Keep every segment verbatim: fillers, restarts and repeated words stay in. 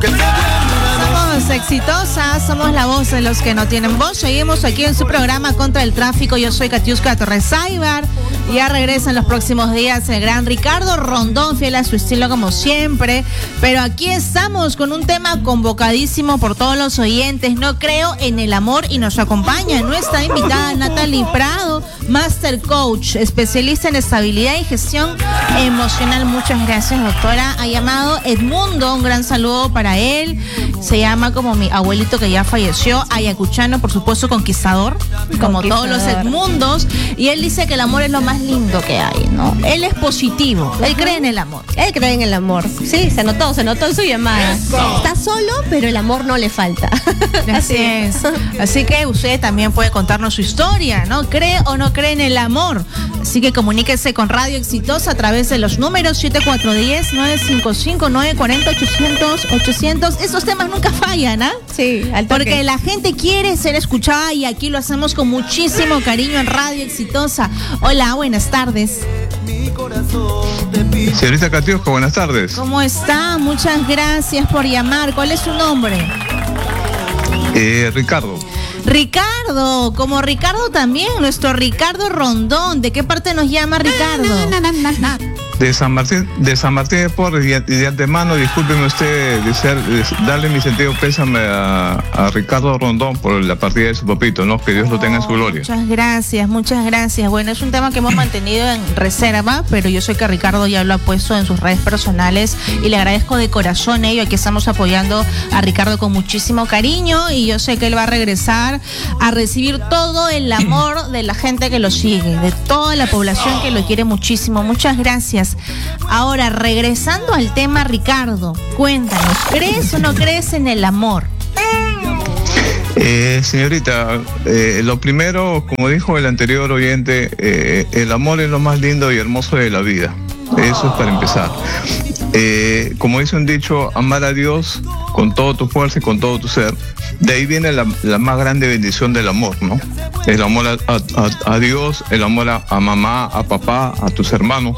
Somos exitosas, somos la voz de los que no tienen voz. Seguimos aquí en su programa Contra el Tráfico. Yo soy Katiuska Torres Aybar. Ya regresa en los próximos días el gran Ricardo Rondón, fiel a su estilo como siempre. Pero aquí estamos con un tema convocadísimo por todos los oyentes. No creo en el amor, y nos acompaña nuestra invitada Natalie Prado, Master Coach, especialista en estabilidad y gestión emocional. Muchas gracias, doctora. Ha llamado Edmundo, un gran saludo para él. Se llama como mi abuelito que ya falleció, ayacuchano, por supuesto, conquistador, como todos los Edmundos. Y él dice que el amor es lo más lindo que hay, ¿no? Él es positivo, él cree en el amor. Él cree en el amor. Sí, se notó, se notó en su llamada. Eso. Está solo, pero el amor no le falta. Así es. Así que usted también puede contarnos su historia, ¿no? ¿Cree o no cree en el amor? Así que comuníquese con Radio Exitosa a través de los números siete cuatro uno cero, nueve cinco cinco, nueve cuatro cero, ochocientos, ochocientos. Esos temas nunca fallan, ¿ah? ¿eh? Sí, al toque. Porque la gente quiere ser escuchada y aquí lo hacemos con muchísimo cariño en Radio Exitosa. Hola, buenas tardes. Señorita Katiuska, buenas tardes. ¿Cómo está? Muchas gracias por llamar. ¿Cuál es su nombre? Eh, Ricardo. Ricardo, como Ricardo también, nuestro Ricardo Rondón. ¿De qué parte nos llama Ricardo? No, no, no, no, no. De San Martín, de San Martín de Porres, y de antemano, discúlpeme usted de ser, de darle mi sentido pésame a, a Ricardo Rondón por la partida de su papito, ¿no? Que Dios lo tenga en su gloria. Muchas gracias, muchas gracias. Bueno, es un tema que hemos mantenido en reserva, pero yo sé que Ricardo ya lo ha puesto en sus redes personales y le agradezco de corazón ello. Aquí estamos apoyando a Ricardo con muchísimo cariño y yo sé que él va a regresar a recibir todo el amor de la gente que lo sigue, de toda la población que lo quiere muchísimo. Muchas gracias. Ahora, regresando al tema, Ricardo, cuéntanos, ¿crees o no crees en el amor? Eh, señorita, eh, lo primero, como dijo el anterior oyente, eh, el amor es lo más lindo y hermoso de la vida. Eso es para empezar. Eh, como dice un dicho, amar a Dios con toda tu fuerza y con todo tu ser. De ahí viene la, la más grande bendición del amor, ¿no? El amor a, a, a Dios, el amor a, a mamá, a papá, a tus hermanos.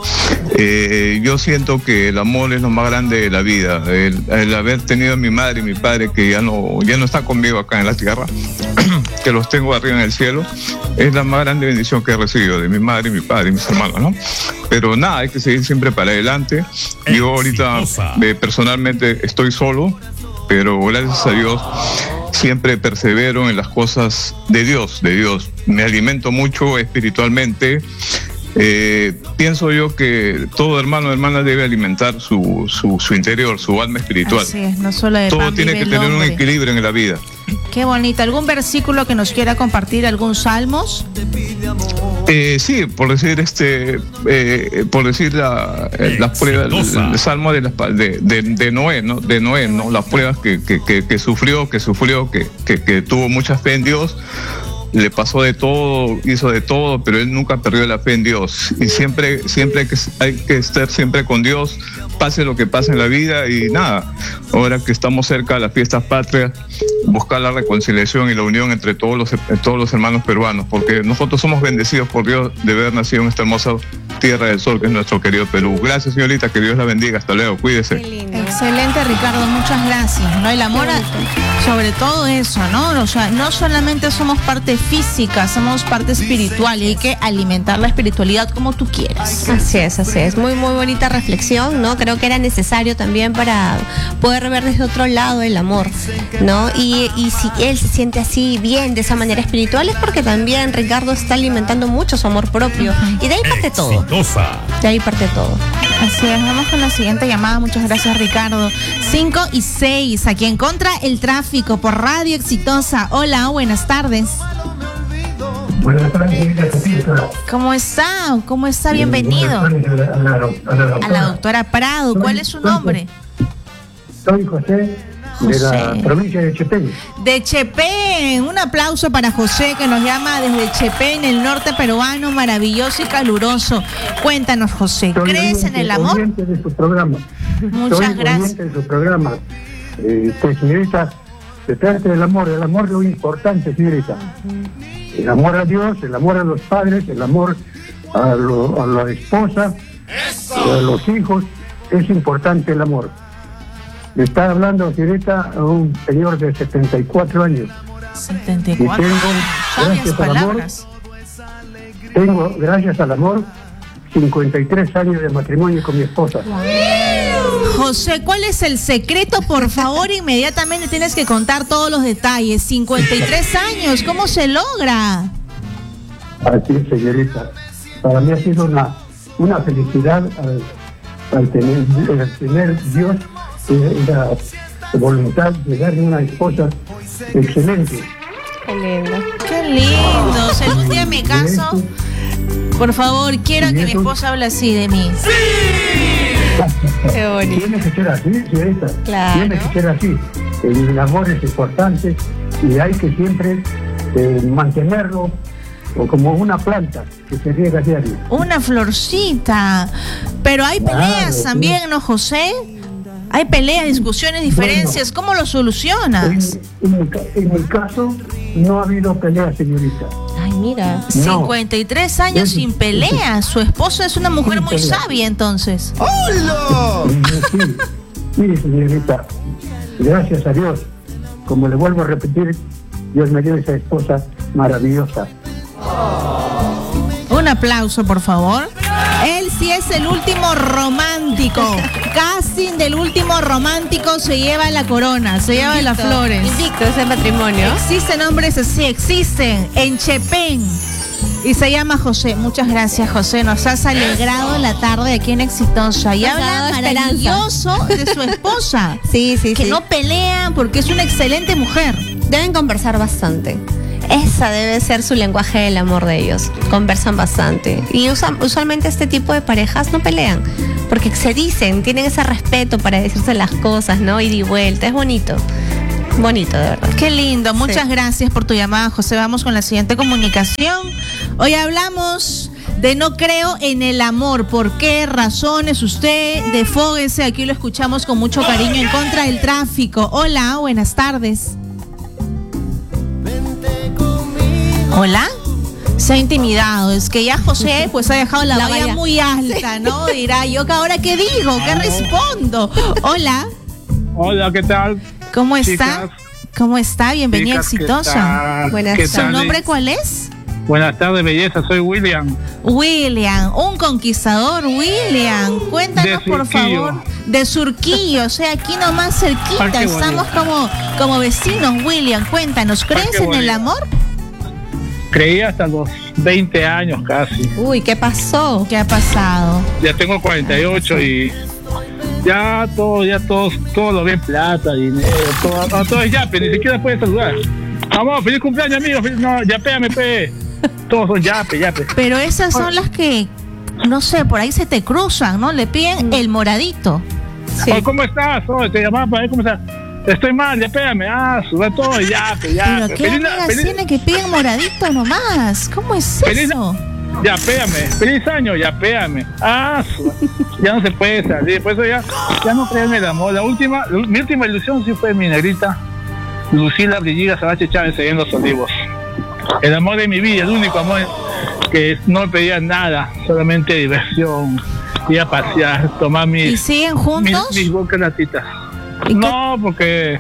Eh, yo siento que el amor es lo más grande de la vida. El, el haber tenido a mi madre y mi padre que ya no, ya no están conmigo acá en la tierra, que los tengo arriba en el cielo, es la más grande bendición que he recibido de mi madre y mi padre y mis hermanos, ¿no? Pero nada, hay que seguir siempre para adelante. Yo ahorita eh, personalmente estoy solo, pero gracias a Dios siempre persevero en las cosas de Dios, de Dios. Me alimento mucho espiritualmente. Eh, pienso yo que todo hermano o hermana debe alimentar su, su, su interior, su alma espiritual. Así es, no solo de todo pan tiene vive que el tener hombre. un equilibrio en la vida. Qué bonito. ¿Algún versículo que nos quiera compartir? ¿Algún salmos? Eh, sí, por decir este, eh, por decir la, eh, las pruebas, el, el salmo de, las, de, de, de Noé, ¿no? De Noé, ¿no? Las pruebas que, que, que, que sufrió, que sufrió, que, que, que tuvo mucha fe en Dios. Le pasó de todo, hizo de todo, pero él nunca perdió la fe en Dios. Y siempre, siempre hay que, hay que estar siempre con Dios, pase lo que pase en la vida. Y nada, ahora que estamos cerca de las fiestas patrias, buscar la reconciliación y la unión entre todos los, todos los hermanos peruanos, porque nosotros somos bendecidos por Dios de haber nacido en esta hermosa tierra del sol que es nuestro querido Perú. Gracias, señorita, que Dios la bendiga. Hasta luego, cuídese. Excelente, Ricardo, muchas gracias. ¿No? El amor, a, sobre todo eso, ¿no? O sea, no solamente somos parte física, somos parte espiritual y hay que alimentar la espiritualidad como tú quieras. Así es, así es. Muy, muy bonita reflexión, ¿no? Creo que era necesario también para poder ver desde otro lado el amor, ¿no? Y, y si él se siente así bien, de esa manera espiritual, es porque también Ricardo está alimentando mucho su amor propio. Y de ahí parte todo. De ahí parte todo. Así es, vamos con la siguiente llamada. Muchas gracias, Ricardo. cinco y seis, aquí en Contra el Tráfico por Radio Exitosa. Hola, buenas tardes. Buenas tardes, ¿Cómo está? ¿Cómo está? Bienvenido. A la, a la, a la a la doctora Prado. ¿Cuál es su nombre? Soy José, de la provincia de Chepén. De Chepén. Un aplauso para José, que nos llama desde Chepén, el norte peruano, maravilloso y caluroso. Cuéntanos, José, Soy ¿crees en el amor? oyente de su programa. Muchas Soy gracias. oyente de su programa. Eh, pues, señorita, se trata del amor. El amor es lo importante, señorita. El amor a Dios, el amor a los padres, el amor a, lo, a la esposa, a los hijos. Es importante el amor. Me está hablando, señorita, un señor de setenta y cuatro años. setenta y Y cuatro tengo, años. Sabias gracias al amor, palabras. tengo, gracias al amor, cincuenta y tres años de matrimonio con mi esposa. José, ¿cuál es el secreto? Por favor, inmediatamente tienes que contar todos los detalles. cincuenta y tres años, ¿cómo se logra? Así es, señorita. Para mí ha sido una, una felicidad al, al tener, al tener Dios eh, la voluntad de darme una esposa excelente. Qué lindo. Qué lindo. Si algún día me caso, por favor, quiero que mi esposa hable así de mí. Qué bonito. Tiene que ser así, señorita. Claro. Tiene que ser así. El amor es importante y hay que siempre eh, mantenerlo o como una planta que se riega a diario. Una florcita. Pero hay Claro, peleas sí. también, ¿no, José? Hay peleas, discusiones, diferencias. ¿Cómo lo En, solucionas? en mi, ca- en mi caso no ha habido pelea, señorita. Ay, mira. No. cincuenta y tres años Eso- sin peleas. Su esposa es una mujer Sin muy pelea. sabia, entonces. Sí, mire, señorita, gracias a Dios, como le vuelvo a repetir, Dios me dio esa esposa maravillosa. Un aplauso, por favor. Él sí es el último romántico. Casting del último romántico se lleva la corona, se lleva las flores. Invicto ese matrimonio. Existen hombres así, existen. En Chepén. Y se llama José. Muchas gracias, José. Nos has alegrado la tarde aquí en Exitosa. Y Nos ha habla dado esperanza. maravilloso de su esposa. Sí, sí, Que sí. no pelean porque es una excelente mujer. Deben conversar bastante. Esa debe ser su lenguaje del amor de ellos. Conversan bastante. Y usan, usualmente este tipo de parejas no pelean. Porque se dicen, tienen ese respeto para decirse las cosas, ¿no? Ida y vuelta. Es bonito. Bonito, de verdad. Qué lindo, muchas Sí. gracias por tu llamada, José. Vamos con la siguiente comunicación. Hoy hablamos de no creo en el amor. ¿Por qué razones usted? Defóguese, aquí lo escuchamos con mucho cariño en contra del tráfico. Hola, buenas tardes. Hola. Se ha intimidado, es que ya José pues ha dejado la, La valla valla. muy alta, ¿no? Dirá, ¿yo que ahora qué digo? ¿Qué respondo? Hola, Hola, ¿qué tal? ¿cómo está? Chicas. ¿Cómo está? Bienvenida, Chicas, ¿qué exitosa. tal? Buenas ¿Qué tardes. ¿Su tal? nombre cuál es? Buenas tardes, belleza. Soy William. William, un conquistador, William. Cuéntanos, De por Surquillo. favor, de Surquillo, o sea, aquí nomás cerquita, Parque estamos como, como vecinos, William. Cuéntanos, ¿crees Parque en el Bolívar. amor? Creí hasta los veinte años casi. Uy, ¿qué pasó? ¿Qué ha pasado? Ya tengo cuarenta y ocho y ya todo, ya todos, todo lo ven plata, dinero, todo, no, todo es yape, ni siquiera puedes saludar. Vamos, feliz cumpleaños, amigo. Feliz- no, yapéame, pe. Todos son yape, yape. Pero esas son las que, no sé, por ahí se te cruzan, ¿no? Le piden el moradito. Sí. Oh, ¿cómo estás? Oh, te llamaba para ver cómo estás. Estoy mal, yapéame. Ah, sube todo, yape, yape. Pero qué Feliz- amigas feliz- tiene que piden moradito nomás. ¿Cómo es Feliz- eso? Ya, péame. Feliz año, ya, péame. Ah, su- ya no se puede salir. Por eso ya, ya no creo en el amor. La última, mi última ilusión sí fue mi negrita, Lucila Brilliga Sabache Chávez en Los Olivos. El amor de mi vida, el único amor que no me pedía nada, solamente diversión, ir a pasear, tomar ¿Y mis, siguen mis, juntos? mis bocas latitas. ¿Y qué- No, porque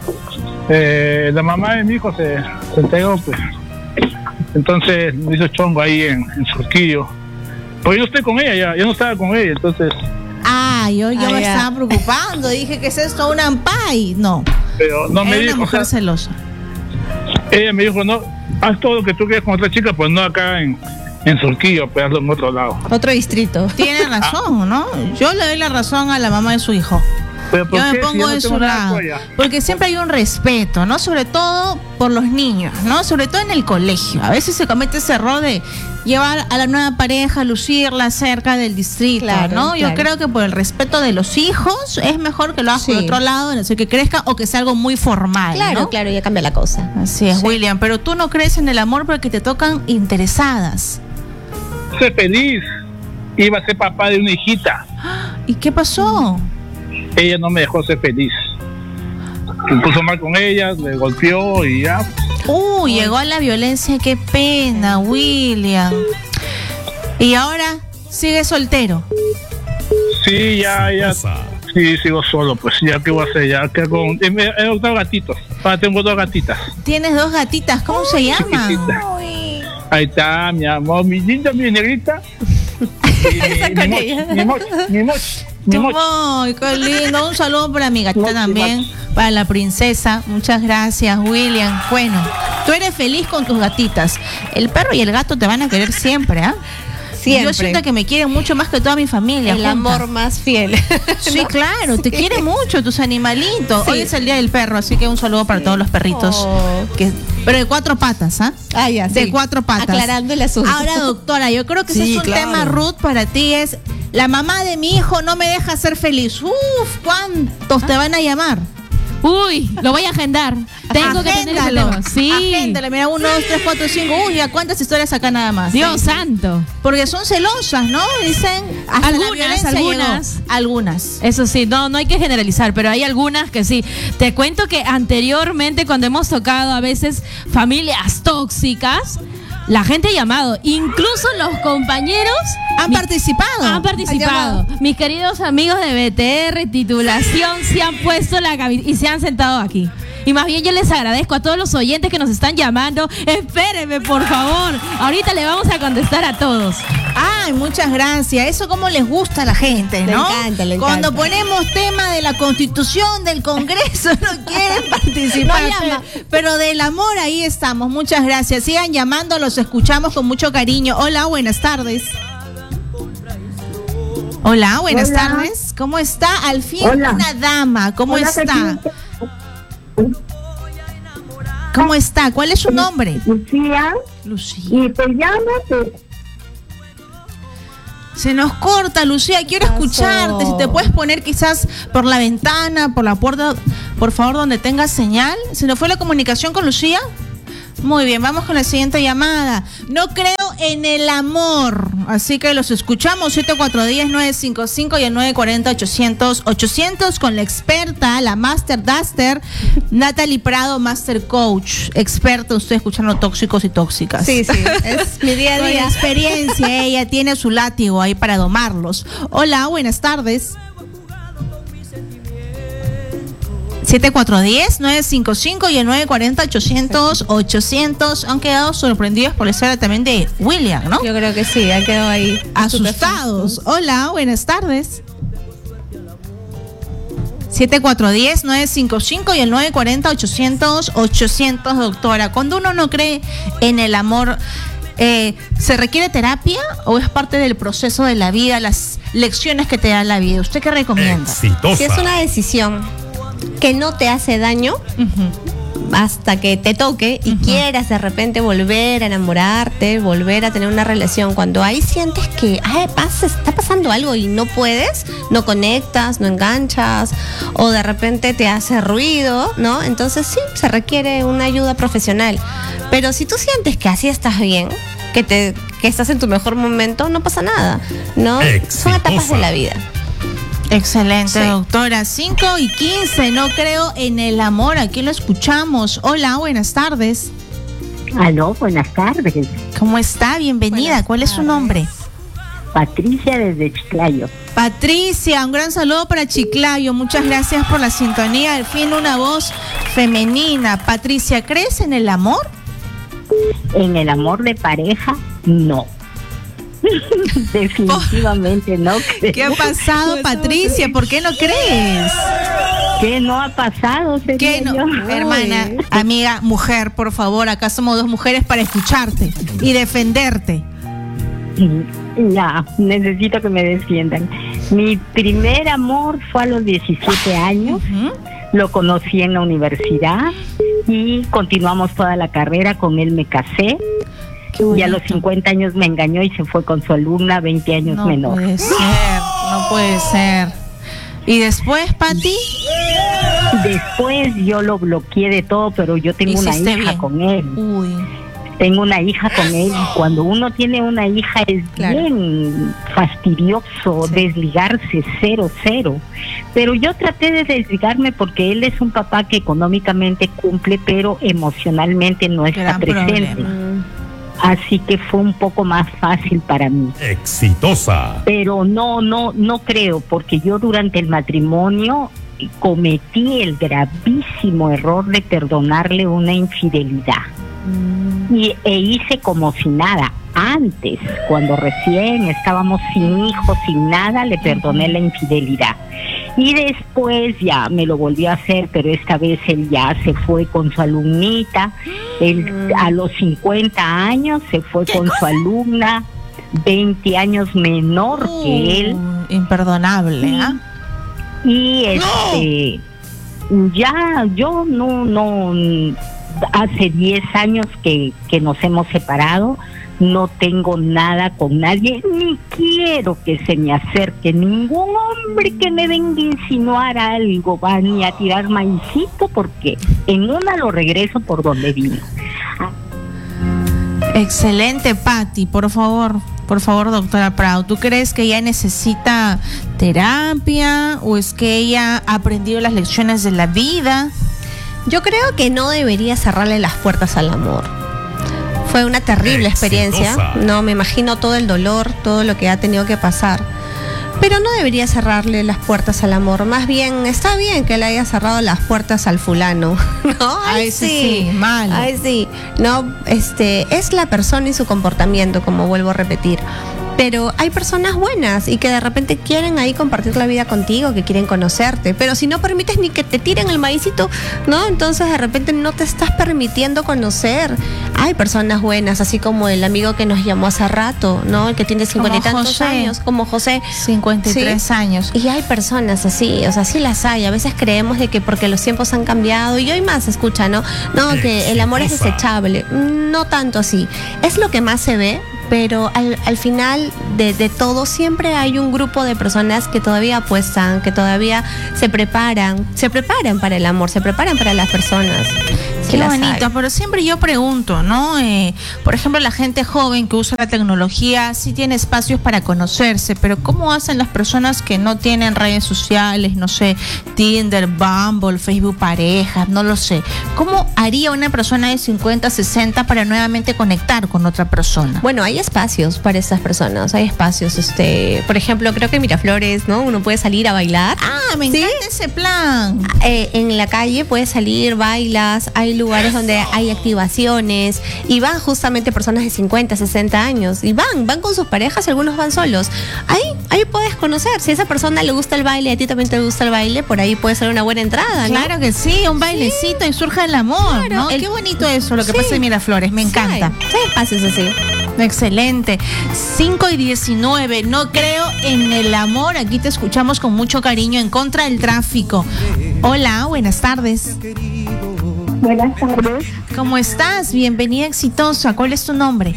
eh, la mamá de mi hijo se, se entregó, pues. Entonces me hizo chongo ahí en, en Surquillo. Pues yo no estoy con ella, ya, yo no estaba con ella, entonces, Ah, yo, yo Ah, me ya. estaba preocupando. Dije, ¿qué es esto? ¿Una ampay? No, pero no me es una dijo, o mujer sea, celosa. ella me dijo, no, haz todo lo que tú quieras con otra chica, pues no acá en, en Surquillo, pues hazlo en otro lado. Otro distrito. Tiene razón, ¿no? Yo le doy la razón a la mamá de su hijo. Pero ¿por Yo me qué? Si pongo no de tengo su nada lado. con ella. Porque siempre hay un respeto, ¿no? Sobre todo por los niños, ¿no? Sobre todo en el colegio. A veces se comete ese error de llevar a la nueva pareja, lucirla cerca del distrito, Claro, ¿no? Yo claro. creo que por el respeto de los hijos es mejor que lo hagas por Sí. otro lado, no sé, que crezca o que sea algo muy formal, Claro, ¿no? claro, ya cambia la cosa. Así es, Sí. William. Pero tú no crees en el amor porque te tocan interesadas. Sé feliz, iba a ser papá de una hijita. ¿Y qué pasó? Ella no me dejó ser feliz. Se puso mal con ella, le golpeó y ya. Uh, llegó a la violencia, qué pena, William. Y ahora sigue soltero. Sí, ya, ya. Sí, sigo solo, pues ya que voy a hacer, ya que con he, he adoptado gatitos. Ahora tengo dos gatitas. Tienes dos gatitas, ¿cómo se llaman? Chiquititas. Ahí está, mi amor, mi linda, mi negrita. Esa con ella. Mi moch, mi moch, mi moch. Ay, qué lindo. Un saludo para mi gatita también, para la princesa. Muchas gracias, William. Bueno, tú eres feliz con tus gatitas. El perro y el gato te van a querer siempre, ¿ah? ¿eh? Siempre. Yo siento que me quieren mucho más que toda mi familia. El junta. amor más fiel. Sí, ¿no? claro, Sí. te quieren mucho tus animalitos. Sí. Hoy es el día del perro, así que un saludo para todos los perritos. Oh. Que, pero de cuatro patas, ¿ah? Ah, ya, De sí. cuatro patas. Aclarando el asunto. Ahora, doctora, yo creo que ese Sí, es un claro. tema, Ruth, para ti es: la mamá de mi hijo no me deja ser feliz. Uf, ¿cuántos te van a llamar? Uy, lo voy a agendar. Tengo que tener ese Agéndalo. tema. Sí. Agéndalo. Mira, uno, dos, tres, cuatro, cinco. Uy, ¿a cuántas historias acá nada más? Dios santo. Porque son celosas, ¿no? Dicen. Hasta Algunas, la violencia algunas. llegó. Algunas. Eso sí, no, no hay que generalizar, pero hay algunas que sí. Te cuento que anteriormente, cuando hemos tocado a veces familias tóxicas, la gente ha llamado, incluso los compañeros Han mi- participado. han participado. Mis queridos amigos de B T R, titulación, se han puesto la cabeza y se han sentado aquí. Y más bien yo les agradezco a todos los oyentes que nos están llamando. Espérenme, por favor. Ahorita le vamos a contestar a todos. Ay, muchas gracias. Eso como les gusta a la gente, Le ¿no? encanta, le Cuando encanta. ponemos tema de la Constitución, del Congreso, no quieren participar. No llama. pero, pero del amor ahí estamos. Muchas gracias. Sigan llamando, los escuchamos con mucho cariño. Hola, buenas tardes. Hola, buenas Hola. tardes. ¿Cómo está? Al fin Hola. una dama. ¿Cómo Hola, está? Katy. ¿Cómo está? ¿Cuál es su nombre? Lucía, Lucía. y te llamo, te- Se nos corta, Lucía. Quiero Pasó. escucharte. Si te puedes poner quizás por la ventana, por la puerta, por favor, donde tengas señal. ¿Se nos fue la comunicación con Lucía? Muy bien, vamos con la siguiente llamada. No creo en el amor. Así que los escuchamos. siete cuatro uno cero, nueve cinco cinco y el nueve cuatro cero, ochocientos, ochocientos con la experta, la Master Duster, Natalie Prado, Master Coach. Experta, usted escuchando tóxicos y tóxicas. Sí, sí, es mi día a Con día. experiencia, ella tiene su látigo ahí para domarlos. Hola, buenas tardes. siete cuatro uno cero, nueve cinco cinco y el nueve cuatro cero, ochocientos, ochocientos. Han quedado sorprendidos por la historia también de William, ¿no? Yo creo que sí, ha quedado ahí. Asustados. Hola, buenas tardes. siete cuatro uno cero, nueve cinco cinco y el nueve cuatro cero, ochocientos, ochocientos, doctora. Cuando uno no cree en el amor, eh, ¿se requiere terapia o es parte del proceso de la vida, las lecciones que te da la vida? ¿Usted qué recomienda? Exitosa. Si es una decisión que no te hace daño Ujú. hasta que te toque y Ujú. quieras de repente volver a enamorarte, volver a tener una relación, cuando ahí sientes que ay, pasa, está pasando algo y no puedes, no conectas, no enganchas o de repente te hace ruido, ¿no? Entonces sí, se requiere una ayuda profesional. Pero si tú sientes que así estás bien, que te que estás en tu mejor momento, no pasa nada, ¿no? Son etapas Exitosa. de la vida. Excelente, Sí. doctora. cinco y quince, no creo en el amor. Aquí lo escuchamos. Hola, buenas tardes. Aló, buenas tardes. ¿Cómo está? Bienvenida. Buenas ¿Cuál es su tardes. nombre? Patricia desde Chiclayo. Patricia, un gran saludo para Chiclayo. Muchas gracias por la sintonía. Al fin una voz femenina. Patricia, ¿crees en el amor? En el amor de pareja, no. Definitivamente no creo. ¿Qué ha pasado, Patricia? ¿Por qué no crees? ¿Qué no ha pasado? sería ¿Qué no? yo? Hermana, amiga, mujer, por favor, acá somos dos mujeres para escucharte y defenderte. Ya, necesito que me defiendan. Mi primer amor fue a los diecisiete años. Ujú. Lo conocí en la universidad y continuamos toda la carrera. Con él me casé. Qué Y a los bonito. cincuenta años me engañó y se fue con su alumna, veinte años No menor. puede ser, no puede ser. ¿Y después, Pati? Después yo lo bloqueé de todo, pero yo tengo una Hiciste hija bien. con él. Uy. Tengo una hija con él. Y cuando uno tiene una hija es Claro. bien fastidioso desligarse cero, cero. Pero yo traté de desligarme porque él es un papá que económicamente cumple, pero emocionalmente no está Gran presente. problema. Mm, así que fue un poco más fácil para mí. Exitosa. Pero no, no, no creo, porque yo durante el matrimonio cometí el gravísimo error de perdonarle una infidelidad. Mm. Y, e hice como si nada. Antes, cuando recién estábamos sin hijos, sin nada, le perdoné la infidelidad. Y después ya me lo volvió a hacer, pero esta vez él ya se fue con su alumnita. Él a los cincuenta años se fue con cosa? su alumna, veinte años menor uh, que él. Imperdonable, ¿ah? ¿eh? Y este, no. ya yo no, no, hace diez años que, que nos hemos separado. No tengo nada con nadie, ni quiero que se me acerque ningún hombre que me venga a insinuar algo, va, ni a tirar maicito, porque en una lo regreso por donde vino. Excelente, Patti, por favor, por favor, doctora Prado, ¿tú crees que ella necesita terapia o es que ella ha aprendido las lecciones de la vida? Yo creo que no debería cerrarle las puertas al amor. Fue una terrible experiencia, no me imagino todo el dolor, todo lo que ha tenido que pasar, pero no debería cerrarle las puertas al amor, más bien está bien que le haya cerrado las puertas al fulano, ¿no? Ay, Ay sí, sí, mal. Ay sí, no, este, es la persona y su comportamiento, como vuelvo a repetir. Pero hay personas buenas y que de repente quieren ahí compartir la vida contigo, que quieren conocerte, pero si no permites ni que te tiren el maicito, ¿no? Entonces de repente no te estás permitiendo conocer. Hay personas buenas, así como el amigo que nos llamó hace rato, ¿no? El que tiene cincuenta y tantos José, años, como José. cincuenta y tres ¿sí? años. Y hay personas así, o sea, sí las hay. A veces creemos de que porque los tiempos han cambiado, y hoy más se escucha, ¿no? No, que el amor es desechable. No tanto así. Es lo que más se ve. Pero al, al final de, de todo siempre hay un grupo de personas que todavía apuestan, que todavía se preparan, se preparan para el amor, se preparan para las personas. Qué bonito, pero siempre yo pregunto, ¿no? Eh, por ejemplo, la gente joven que usa la tecnología sí tiene espacios para conocerse, pero ¿cómo hacen las personas que no tienen redes sociales, no sé, Tinder, Bumble, Facebook Parejas, no lo sé? ¿Cómo haría una persona de cincuenta, sesenta para nuevamente conectar con otra persona? Bueno, hay espacios para estas personas, hay espacios, este, por ejemplo, creo que en Miraflores, ¿no? Uno puede salir a bailar. Ah, me encanta ¿sí? ese plan. Eh, en la calle puedes salir, bailas, hay lugares donde hay activaciones y van justamente personas de cincuenta, sesenta años y van, van con sus parejas, algunos van solos. Ahí, ahí puedes conocer. Si a esa persona le gusta el baile y a ti también te gusta el baile, por ahí puede ser una buena entrada, ¿no? Claro que sí, un bailecito sí. y surja el amor, claro, ¿no? El... Qué bonito eso, lo que sí. pasa en Miraflores, me encanta. Sí, espacios así. Excelente. cinco y diecinueve, no creo en el amor. Aquí te escuchamos con mucho cariño en Contra del Tráfico. Hola, buenas tardes. Buenas tardes. ¿Cómo estás? Bienvenida, exitosa. ¿Cuál es tu nombre?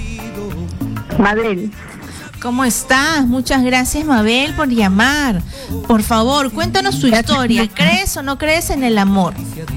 Mabel. ¿Cómo estás? Muchas gracias, Mabel, por llamar. Por favor, cuéntanos tu historia. ¿Crees o no crees en el amor?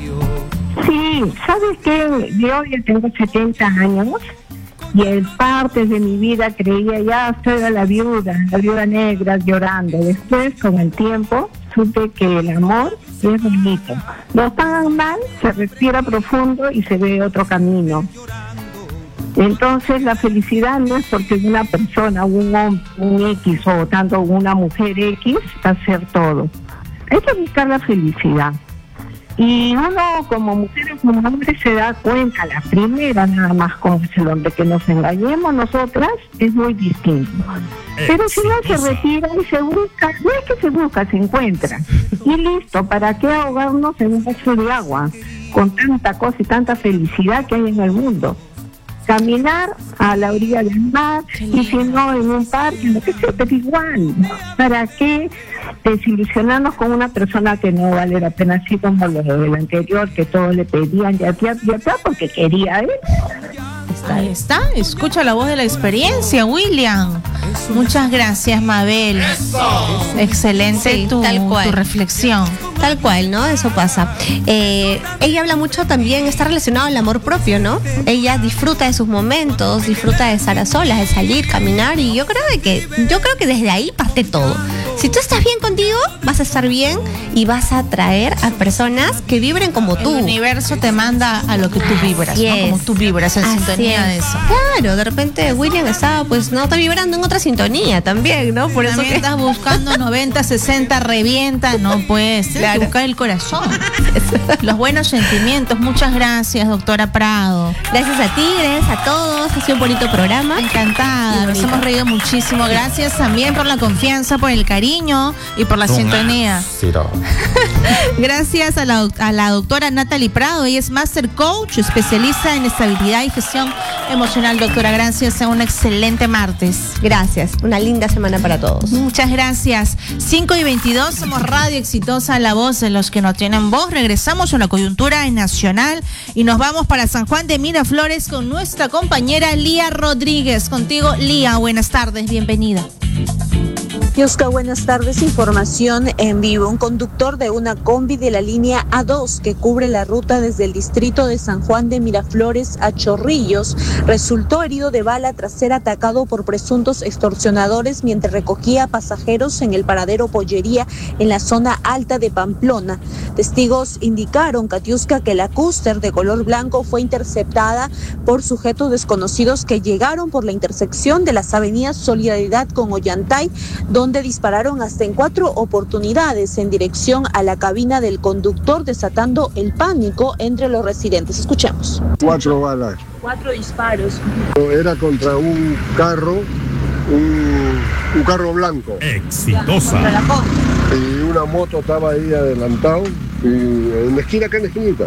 Sí, ¿sabes qué? Yo ya tengo setenta años y en partes de mi vida creía ya soy la viuda, la viuda negra llorando. Después, con el tiempo, supe que el amor es bonito. No pagan mal, se respira profundo y se ve otro camino. Entonces la felicidad no es porque una persona, un hombre, un X o tanto una mujer X va a ser todo. Hay que buscar la felicidad. Y uno como mujer o como hombre se da cuenta, la primera nada más con el hombre, que nos engañemos nosotras es muy distinto. Pero si no se retira y se busca, no es que se busca, se encuentra. Y listo, ¿para qué ahogarnos en un vaso de agua? Con tanta cosa y tanta felicidad que hay en el mundo. Caminar a la orilla del mar y si no en un parque, lo que sea, pero igual. ¿Para qué desilusionarnos con una persona que no vale la pena, así como lo del anterior, que todos le pedían ya ya ya porque quería él? Ahí está, escucha la voz de la experiencia, William. Muchas gracias, Mabel. Excelente sí, tu, tu reflexión. Tal cual, ¿no? Eso pasa. Eh, ella habla mucho también, está relacionado al amor propio, ¿no? Ella disfruta de sus momentos, disfruta de estar a solas, de salir, caminar, y yo creo de que, yo creo que desde ahí parte todo. Si tú estás bien contigo, vas a estar bien y vas a atraer a personas que vibren como tú. El universo te manda a lo que tú vibras, Así ¿no? es. Como tú vibras, en Así sintonía es. de eso. Claro, de repente William está, pues, no, está vibrando en otra sintonía también, ¿no? Por eso También que... estás buscando noventa, sesenta, revienta, no pues, tienes Claro. que buscar el corazón, los buenos sentimientos. Muchas gracias, doctora Prado. Gracias a ti, gracias a todos, ha sido un bonito programa. Encantada, nos hemos reído muchísimo. Gracias también por la confianza, por el cariño y por la sintonía. Gracias a la, doc- a la doctora Natalie Prado, ella es Master Coach, especialista en estabilidad y gestión emocional. Doctora, gracias, sea un excelente martes. Gracias, una linda semana para todos. Muchas gracias. cinco y veintidós, somos Radio Exitosa, la voz de los que no tienen voz. Regresamos a la coyuntura nacional y nos vamos para San Juan de Miraflores con nuestra compañera Lía Rodríguez. Contigo, Lía, buenas tardes, bienvenida. Yosca, buenas tardes. Información en vivo. Un conductor de una combi de la línea A dos que cubre la ruta desde el distrito de San Juan de Miraflores a Chorrillos resultó herido de bala tras ser atacado por presuntos extorsionadores mientras recogía pasajeros en el paradero Pollería en la zona alta de Pamplona. Testigos indicaron, Katiuska, que la cúster de color blanco fue interceptada por sujetos desconocidos que llegaron por la intersección de las avenidas Solidaridad con Ollantay, donde donde dispararon hasta en cuatro oportunidades en dirección a la cabina del conductor, desatando el pánico entre los residentes. Escuchemos. Cuatro balas. Cuatro disparos. Era contra un carro, un, un carro blanco. Exitosa. Y una moto estaba ahí adelantado, y en la esquina, acá en la esquinita.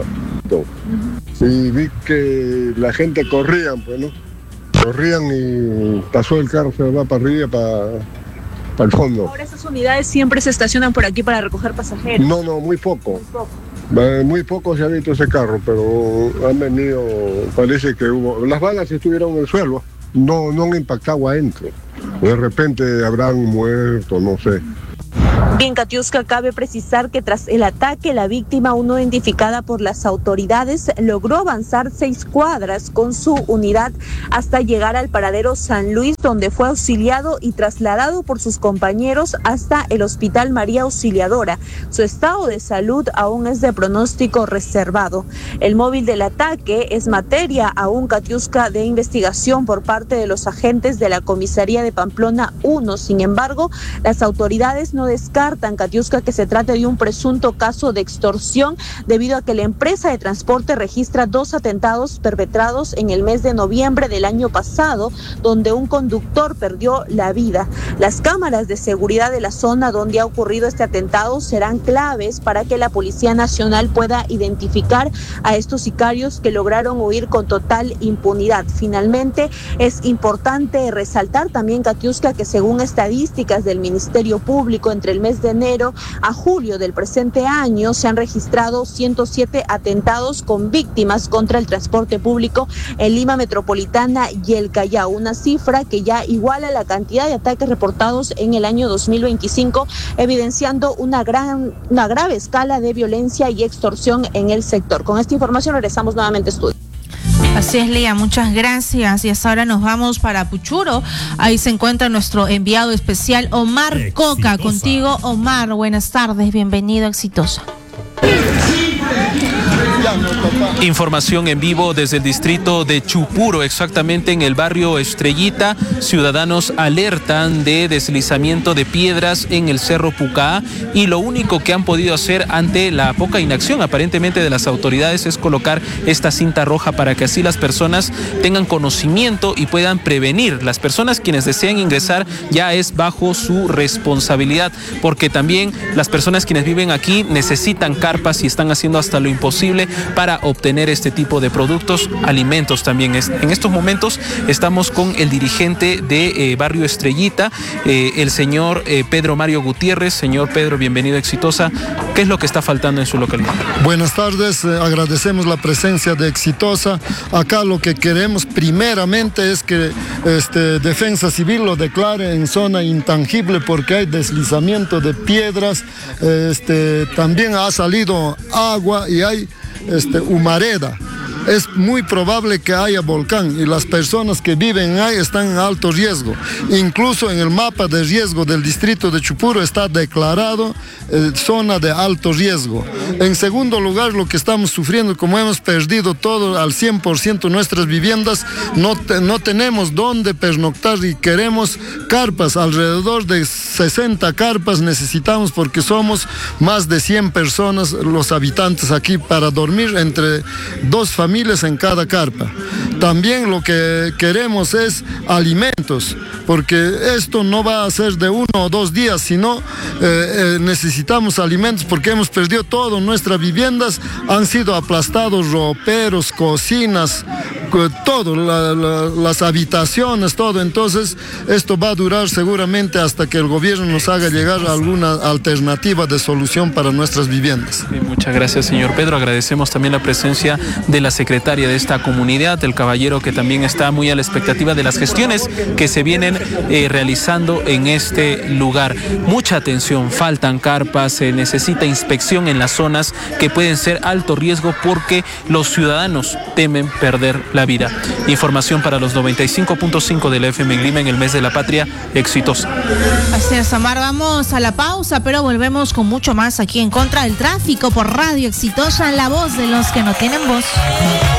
Y vi que la gente corrían, pues, ¿no? Corrían y pasó el carro, se va para arriba, para... al fondo. Ahora esas unidades siempre se estacionan por aquí para recoger pasajeros. No, no, muy poco. Muy poco. Eh, Muy poco se ha visto ese carro, pero han venido, parece que hubo, las balas estuvieron en el suelo, no, no han impactado adentro. De repente habrán muerto, no sé. Bien, Katiuska, cabe precisar que tras el ataque, la víctima, aún no identificada por las autoridades, logró avanzar seis cuadras con su unidad hasta llegar al paradero San Luis, donde fue auxiliado y trasladado por sus compañeros hasta el Hospital María Auxiliadora. Su estado de salud aún es de pronóstico reservado. El móvil del ataque es materia aún, Katiuska, de investigación por parte de los agentes de la comisaría de Pamplona uno. Sin embargo, las autoridades no descartan, Katiuska, que se trate de un presunto caso de extorsión debido a que la empresa de transporte registra dos atentados perpetrados en el mes de noviembre del año pasado, donde un conductor perdió la vida. Las cámaras de seguridad de la zona donde ha ocurrido este atentado serán claves para que la Policía Nacional pueda identificar a estos sicarios que lograron huir con total impunidad. Finalmente, es importante resaltar también, Katiuska, que según estadísticas del Ministerio Público, entre el mes de enero a julio del presente año se han registrado ciento siete atentados con víctimas contra el transporte público en Lima Metropolitana y el Callao, una cifra que ya iguala la cantidad de ataques reportados en el año dos mil veinticinco, evidenciando una gran, una grave escala de violencia y extorsión en el sector. Con esta información regresamos nuevamente a estudio. Así es, Lía, muchas gracias. Y hasta ahora nos vamos para Puchuro. Ahí se encuentra nuestro enviado especial, Omar Exitosa. Coca. Contigo, Omar, buenas tardes, bienvenido a Exitosa. Información en vivo desde el distrito de Chupuro, exactamente en el barrio Estrellita. Ciudadanos alertan de deslizamiento de piedras en el Cerro Pucá y lo único que han podido hacer ante la poca inacción aparentemente de las autoridades es colocar esta cinta roja para que así las personas tengan conocimiento y puedan prevenir. Las personas quienes desean ingresar ya es bajo su responsabilidad, porque también las personas quienes viven aquí necesitan carpas y están haciendo hasta lo imposible para obtener este tipo de productos, alimentos también. En estos momentos estamos con el dirigente de eh, Barrio Estrellita, eh, el señor eh, Pedro Mario Gutiérrez. Señor Pedro, bienvenido a Exitosa. ¿Qué es lo que está faltando en su localidad? Buenas tardes, eh, agradecemos la presencia de Exitosa. Acá lo que queremos primeramente es que este, Defensa Civil lo declare en zona intangible porque hay deslizamiento de piedras, este, también ha salido agua y hay este, humareda. es muy probable que haya volcán y las personas que viven ahí están en alto riesgo. Incluso en el mapa de riesgo del distrito de Chupuro está declarado eh, zona de alto riesgo. En segundo lugar, lo que estamos sufriendo, como hemos perdido todo al cien por ciento nuestras viviendas, no, te, no tenemos dónde pernoctar y queremos carpas, alrededor de sesenta carpas necesitamos porque somos más de cien personas los habitantes aquí para dormir entre dos familias en cada carpa. También lo que queremos es alimentos, porque esto no va a ser de uno o dos días, sino eh, eh, necesitamos alimentos porque hemos perdido todo. Nuestras viviendas han sido aplastados, roperos, cocinas, todo, la, la, las habitaciones, todo. Entonces, esto va a durar seguramente hasta que el gobierno nos haga llegar a alguna alternativa de solución para nuestras viviendas. Bien, muchas gracias, señor Pedro. Agradecemos también la presencia de la secretaria de esta comunidad, el caballero que también está muy a la expectativa de las gestiones que se vienen eh, realizando en este lugar. Mucha atención, faltan carpas, se necesita inspección en las zonas que pueden ser alto riesgo porque los ciudadanos temen perder la vida. Información para los noventa y cinco punto cinco de la F M en Lima en el mes de la patria exitosa. Así es, Omar, vamos a la pausa, pero volvemos con mucho más aquí en Contra del Tráfico por Radio Exitosa, la voz de los que no tienen voz.